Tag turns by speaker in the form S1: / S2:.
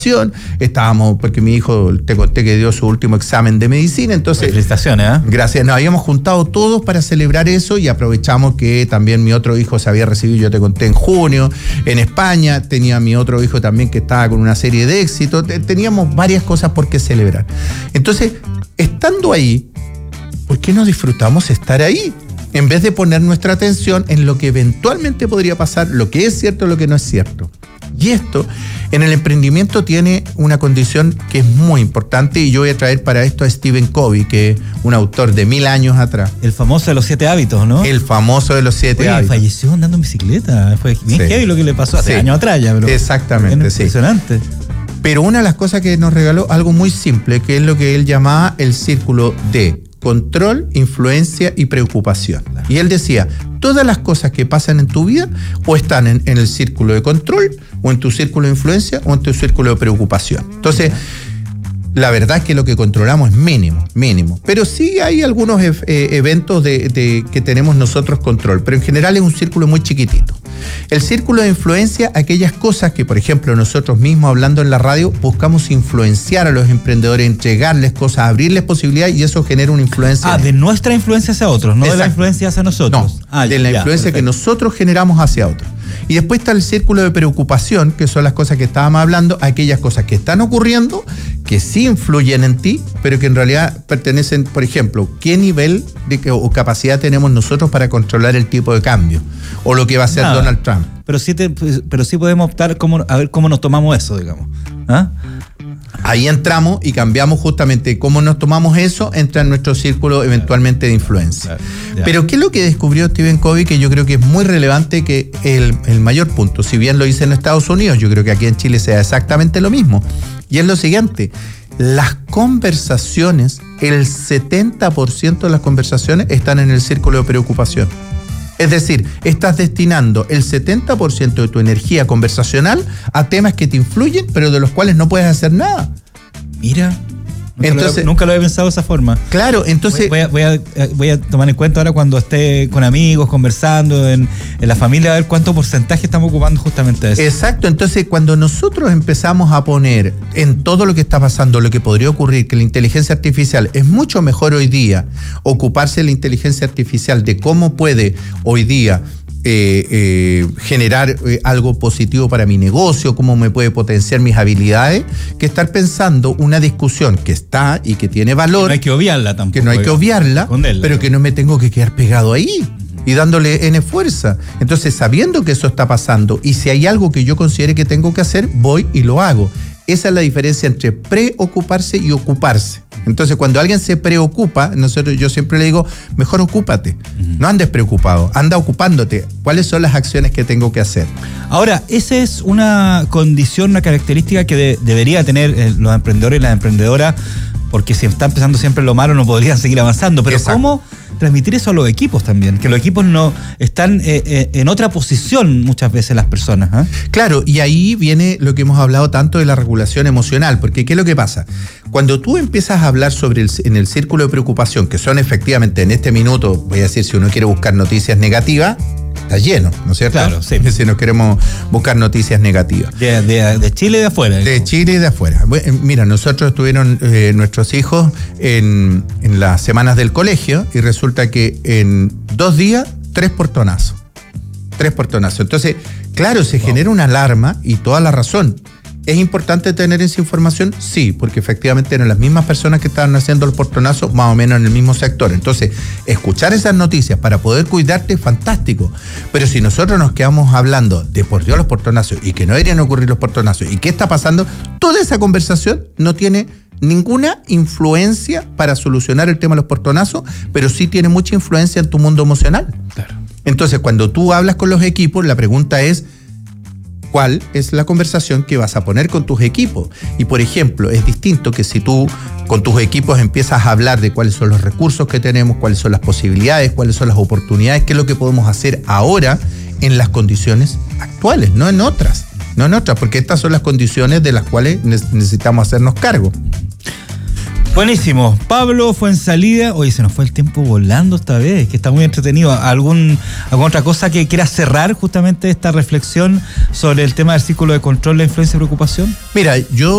S1: estábamos, porque mi hijo, te conté que dio su último examen de medicina, entonces...
S2: Felicitaciones, ¿eh?
S1: Gracias, nos habíamos juntado todos para celebrar eso y aprovechamos que también mi otro hijo se había recibido, yo te conté, en junio, en España, tenía mi otro hijo también que estaba con una serie de éxitos, teníamos varias cosas por qué celebrar. Entonces, estando ahí, ¿por qué no disfrutamos estar ahí? En vez de poner nuestra atención en lo que eventualmente podría pasar, lo que es cierto, lo que no es cierto. Y esto, en el emprendimiento tiene una condición que es muy importante y yo voy a traer para esto a Stephen Covey, que es un autor de 1000 años atrás.
S2: El famoso de los 7 hábitos, ¿no?
S1: El famoso de los 7 hábitos.
S2: Falleció andando en bicicleta. Fue bien heavy lo que le pasó hace años atrás ya. Pero
S1: exactamente, sí.
S2: Impresionante.
S1: Pero una de las cosas que nos regaló, algo muy simple, que es lo que él llamaba el círculo de control, influencia y preocupación. Y él decía, todas las cosas que pasan en tu vida o están en el círculo de control, o en tu círculo de influencia, o en tu círculo de preocupación. Entonces, la verdad es que lo que controlamos es mínimo. Pero sí hay algunos eventos que tenemos nosotros control, pero en general es un círculo muy chiquitito. El círculo de influencia, aquellas cosas que, por ejemplo, nosotros mismos hablando en la radio, buscamos influenciar a los emprendedores, entregarles cosas, abrirles posibilidades y eso genera una influencia.
S2: De nuestra influencia hacia otros, no. Exacto. De la influencia hacia nosotros.
S1: No, de la influencia que nosotros generamos hacia otros. Y después está el círculo de preocupación, que son las cosas que estábamos hablando, aquellas cosas que están ocurriendo, que sí influyen en ti, pero que en realidad pertenecen, por ejemplo, ¿qué nivel o capacidad tenemos nosotros para controlar el tipo de cambio? O lo que va a hacer Donald Trump.
S2: Pero sí podemos optar a ver cómo nos tomamos eso, digamos.
S1: Ahí entramos y cambiamos justamente cómo nos tomamos eso, entra en nuestro círculo eventualmente de influencia. Claro. Pero ¿qué es lo que descubrió Stephen Covey? Que yo creo que es muy relevante, que el mayor punto, si bien lo hice en Estados Unidos, yo creo que aquí en Chile sea exactamente lo mismo. Y es lo siguiente, las conversaciones, el 70% de las conversaciones están en el círculo de preocupación. Es decir, estás destinando el 70% de tu energía conversacional a temas que te influyen, pero de los cuales no puedes hacer nada.
S2: Mira, nunca lo había pensado de esa forma.
S1: Claro, entonces...
S2: Voy a tomar en cuenta ahora cuando esté con amigos, conversando, en la familia, a ver cuánto porcentaje estamos ocupando justamente de eso.
S1: Exacto, entonces cuando nosotros empezamos a poner en todo lo que está pasando, lo que podría ocurrir, que la inteligencia artificial es mucho mejor hoy día, ocuparse de la inteligencia artificial, de cómo puede hoy día generar algo positivo para mi negocio, cómo me puede potenciar mis habilidades, que estar pensando una discusión que está y que tiene valor.
S2: No hay que obviarla tampoco.
S1: Que no hay que obviarla, pero que no me tengo que quedar pegado ahí y dándole N fuerza. Entonces, sabiendo que eso está pasando y si hay algo que yo considere que tengo que hacer, voy y lo hago. Esa es la diferencia entre preocuparse y ocuparse. Entonces, cuando alguien se preocupa, yo siempre le digo, mejor ocúpate. No andes preocupado, anda ocupándote. ¿Cuáles son las acciones que tengo que hacer?
S2: Ahora, esa es una condición, una característica que debería tener los emprendedores y las emprendedoras, porque si está empezando siempre lo malo no podrían seguir avanzando. Pero exacto. ¿Cómo transmitir eso a los equipos también? Que los equipos no están en otra posición muchas veces las personas.
S1: Claro, y ahí viene lo que hemos hablado tanto de la regulación emocional, porque ¿qué es lo que pasa? Cuando tú empiezas a hablar en el círculo de preocupación, que son efectivamente en este minuto, voy a decir, si uno quiere buscar noticias negativas, está lleno, ¿no es cierto?
S2: Claro, sí.
S1: Si nos queremos buscar noticias negativas.
S2: De Chile y de afuera.
S1: De Chile y de afuera. Mira, nosotros estuvieron nuestros hijos en las semanas del colegio y resulta que en 2 días, 3 portonazos. Entonces, claro, se genera una alarma y toda la razón. ¿Es importante tener esa información? Sí, porque efectivamente eran las mismas personas que estaban haciendo los portonazos, más o menos en el mismo sector. Entonces, escuchar esas noticias para poder cuidarte es fantástico. Pero si nosotros nos quedamos hablando de por Dios los portonazos y que no deberían ocurrir los portonazos y qué está pasando, toda esa conversación no tiene ninguna influencia para solucionar el tema de los portonazos, pero sí tiene mucha influencia en tu mundo emocional.
S2: Claro.
S1: Entonces, cuando tú hablas con los equipos, la pregunta es, ¿cuál es la conversación que vas a poner con tus equipos? Y, por ejemplo, es distinto que si tú con tus equipos empiezas a hablar de cuáles son los recursos que tenemos, cuáles son las posibilidades, cuáles son las oportunidades, qué es lo que podemos hacer ahora en las condiciones actuales, no en otras, porque estas son las condiciones de las cuales necesitamos hacernos cargo.
S2: Buenísimo. Pablo Fuenzalida. Oye, se nos fue el tiempo volando esta vez, que está muy entretenido. ¿Alguna otra cosa que quieras cerrar justamente esta reflexión sobre el tema del círculo de control, la influencia y preocupación?
S1: Mira, yo